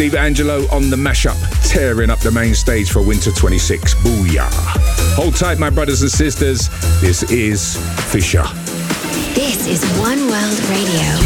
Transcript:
Steve Angelo on the mashup, tearing up the main stage for Winter 26. Booyah. Hold tight, my brothers and sisters. This is Fisher. This is One World Radio.